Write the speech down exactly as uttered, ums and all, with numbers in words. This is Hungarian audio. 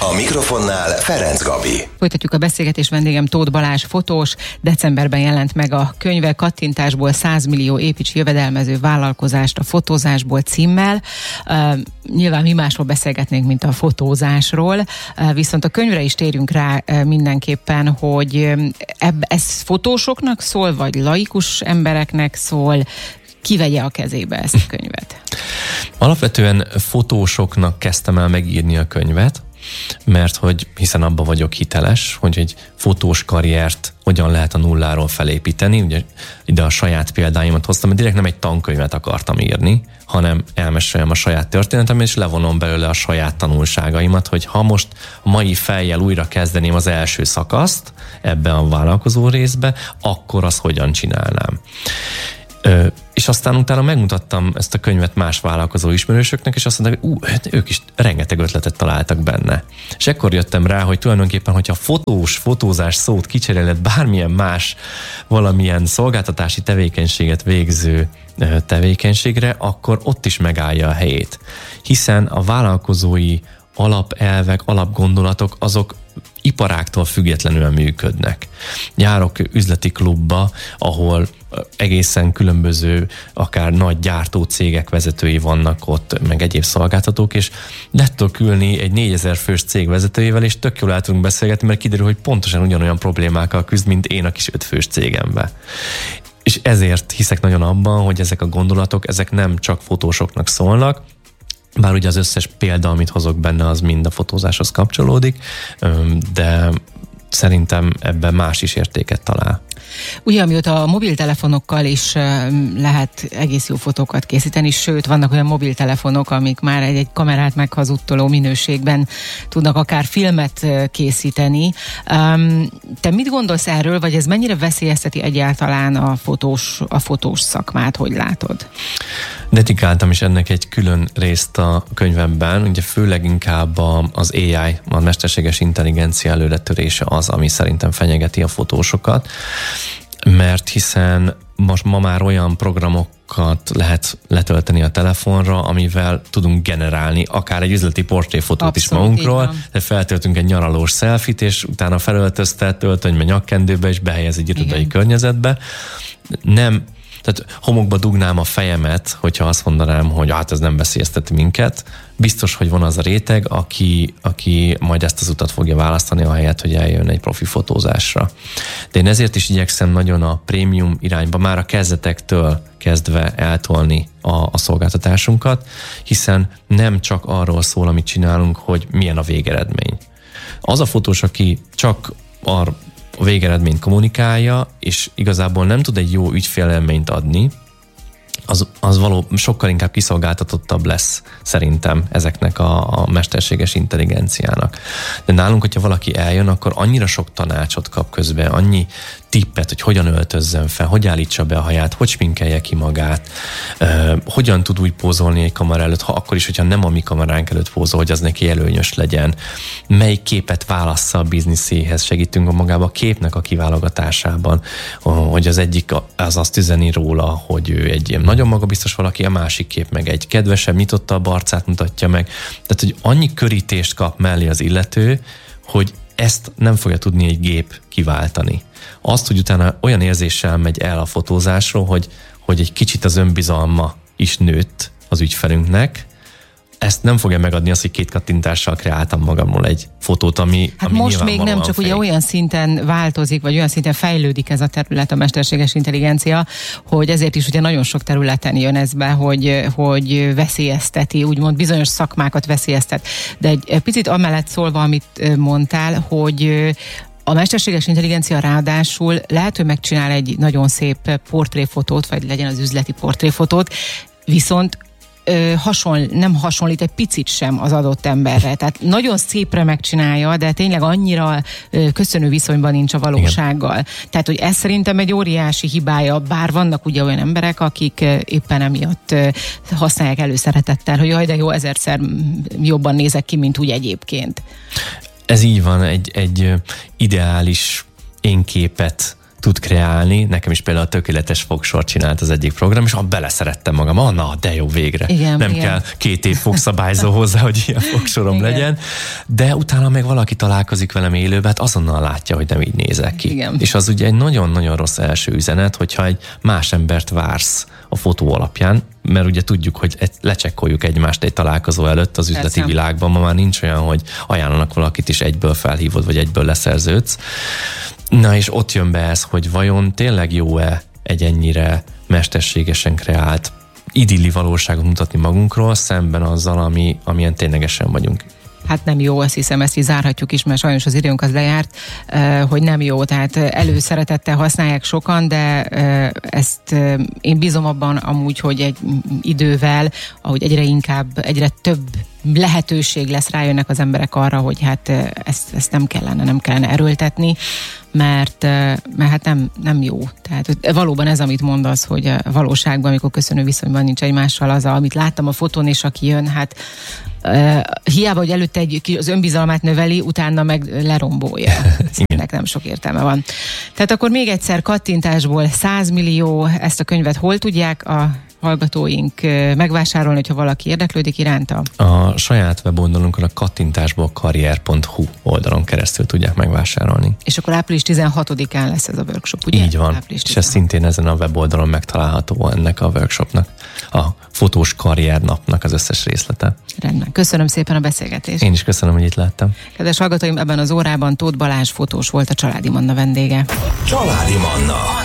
A mikrofonnál Ferenc Gabi. Folytatjuk a beszélgetés, vendégem Tóth Balázs fotós. Decemberben jelent meg a könyve Kattintásból száz millió építs jövedelmező vállalkozást a fotózásból címmel. Uh, nyilván mi másról beszélgetnénk, mint a fotózásról, uh, viszont a könyvre is térjünk rá uh, mindenképpen, hogy ebb, ez fotósoknak szól, vagy laikus embereknek szól, ki vegye a kezébe ezt a könyvet? Alapvetően fotósoknak kezdtem el megírni a könyvet, mert hogy hiszen abban vagyok hiteles, hogy egy fotós karriert hogyan lehet a nulláról felépíteni. Ugye ide a saját példáimat hoztam, mert direkt nem egy tankönyvet akartam írni, hanem elmeséljem a saját történetemet, és levonom belőle a saját tanulságaimat, hogy ha most a mai fejjel újra kezdeném az első szakaszt ebbe a vállalkozó részbe, akkor azt hogyan csinálnám. Ö, és aztán utána megmutattam ezt a könyvet más vállalkozó ismerősöknek, és azt mondták, hogy ú, hát ők is rengeteg ötletet találtak benne. És ekkor jöttem rá, hogy tulajdonképpen, hogyha fotós, fotózás szót kicseréled bármilyen más, valamilyen szolgáltatási tevékenységet végző tevékenységre, akkor ott is megállja a helyét. Hiszen a vállalkozói alapelvek, alapgondolatok, azok iparáktól függetlenül működnek. Járok üzleti klubba, ahol egészen különböző, akár nagy gyártócégek vezetői vannak ott, meg egyéb szolgáltatók, és lehet tudok ülni egy négyezer fős cég vezetőjével, és tök jól el tudunk beszélgetni, mert kiderül, hogy pontosan ugyanolyan problémákkal küzd, mint én a kis öt fős cégemben. És ezért hiszek nagyon abban, hogy ezek a gondolatok, ezek nem csak fotósoknak szólnak, bár ugye az összes példa, amit hozok benne, az mind a fotózáshoz kapcsolódik, de szerintem ebben más is értéket talál. Ugye, amióta a mobiltelefonokkal is lehet egész jó fotókat készíteni, sőt, vannak olyan mobiltelefonok, amik már egy, egy kamerát meghazudtoló minőségben tudnak akár filmet készíteni. Te mit gondolsz erről, vagy ez mennyire veszélyezteti egyáltalán a fotós, a fotós szakmát, hogy látod? Dedikáltam is ennek egy külön részt a könyvemben, ugye főleg inkább az á i, a mesterséges intelligencia előretörése az, ami szerintem fenyegeti a fotósokat, mert hiszen most ma már olyan programokat lehet letölteni a telefonra, amivel tudunk generálni akár egy üzleti portréfotót Abszolút, is magunkról, de feltöltünk egy nyaralós selfit, és utána felöltöztet, öltönybe, nyakkendőbe, és behelyez egy irodai Igen. környezetbe. Nem Tehát homokba dugnám a fejemet, hogyha azt mondanám, hogy hát ez nem veszélyezteti minket. Biztos, hogy van az a réteg, aki, aki majd ezt az utat fogja választani, ahelyett, hogy eljön egy profi fotózásra. De én ezért is igyekszem nagyon a prémium irányba, már a kezdetektől kezdve eltolni a, a szolgáltatásunkat, hiszen nem csak arról szól, amit csinálunk, hogy milyen a végeredmény. Az a fotós, aki csak arra a végeredményt kommunikálja, és igazából nem tud egy jó ügyfélélményt adni, az, az való sokkal inkább kiszolgáltatottabb lesz szerintem ezeknek a, a mesterséges intelligenciának. De nálunk, hogyha valaki eljön, akkor annyira sok tanácsot kap közben, annyi tippet, hogy hogyan öltözzön fel, hogy állítsa be a haját, hogy sminkelje ki magát, uh, hogyan tud úgy pózolni egy kamera előtt, ha akkor is, hogyha nem a mi kameránk előtt pózol, hogy az neki előnyös legyen. Melyik képet válassza a bizniszéhez, segítünk a magába a képnek a kiválogatásában, hogy az egyik az azt üzeni róla, hogy ő egy ilyen nagyon magabiztos valaki, a másik kép meg egy kedvesebb, nyitottabb arcát mutatja meg. Tehát, hogy annyi körítést kap mellé az illető, hogy ezt nem fogja tudni egy gép kiváltani. Azt, hogy utána olyan érzéssel megy el a fotózásról, hogy, hogy egy kicsit az önbizalma is nőtt az ügyfelünknek, ezt nem fogja megadni azt, hogy két kattintással kreáltam magamról egy fotót, ami, hát ami most még nem, csak fake. Ugye olyan szinten változik, vagy olyan szinten fejlődik ez a terület, a mesterséges intelligencia, hogy ezért is ugye nagyon sok területen jön ez be, hogy, hogy veszélyezteti, úgymond bizonyos szakmákat veszélyeztet. De egy picit amellett szólva, amit mondtál, hogy a mesterséges intelligencia ráadásul lehet, hogy megcsinál egy nagyon szép portréfotót, vagy legyen az üzleti portréfotót, viszont Ö, hasonl, nem hasonlít egy picit sem az adott emberre. Tehát nagyon szépre megcsinálja, de tényleg annyira ö, köszönő viszonyban nincs a valósággal. Igen. Tehát, hogy ez szerintem egy óriási hibája, bár vannak ugye olyan emberek, akik ö, éppen emiatt ö, használják előszeretettel, hogy jaj, de jó, ezerszer jobban nézek ki, mint úgy egyébként. Ez így van, egy, egy ideális én képet tud kreálni. Nekem is például a tökéletes fogsort csinált az egyik program, és abban beleszerettem magam. Ah, na, de jó, végre. Igen, nem igen. kell két év fogszabályzó hozzá, hogy ilyen fogsorom igen. legyen. De utána meg valaki találkozik velem élőben, hát azonnal látja, hogy nem így nézek ki. Igen. És az ugye egy nagyon-nagyon rossz első üzenet, hogyha egy más embert vársz a fotó alapján, mert ugye tudjuk, hogy lecsekkoljuk egymást egy találkozó előtt az üzleti Persze. világban. Ma már nincs olyan, hogy ajánlanak valakit is egyből felhívod, vagy egyből leszerződsz. Na és ott jön be ez, hogy vajon tényleg jó-e egy ennyire mesterségesen kreált idilli valóságot mutatni magunkról, szemben azzal, ami, amilyen ténylegesen vagyunk. Hát nem jó, azt hiszem, ezt így zárhatjuk is, mert sajnos az időnk az lejárt, hogy nem jó, tehát előszeretettel használják sokan, de ezt én bízom abban amúgy, hogy egy idővel, ahogy egyre inkább, egyre több lehetőség lesz, rájönnek az emberek arra, hogy hát ezt, ezt nem kellene, nem kellene erőltetni, mert, mert hát nem, nem jó. Tehát valóban ez, amit mondasz, hogy a valóságban, amikor köszönő viszonyban nincs egymással, az, amit láttam a fotón, és aki jön, hát uh, hiába, hogy előtte egy, az önbizalmát növeli, utána meg lerombolja. Ennek nem sok értelme van. Tehát akkor még egyszer kattintásból száz millió, ezt a könyvet hol tudják a hallgatóink megvásárolni, hogyha valaki érdeklődik iránta? A saját weboldalunkon, a kattintásból karrier pont hu oldalon keresztül tudják megvásárolni. És akkor április tizenhatodikán lesz ez a workshop, ugye? Így van, és ez szintén ezen a weboldalon megtalálható ennek a workshopnak, a fotós karrier napnak az összes részlete. Rendben. Köszönöm szépen a beszélgetést. Én is köszönöm, hogy itt láttam. Kedves hallgatóim, ebben az órában Tóth Balázs fotós volt a Családi Manna vendége. Családi Manna.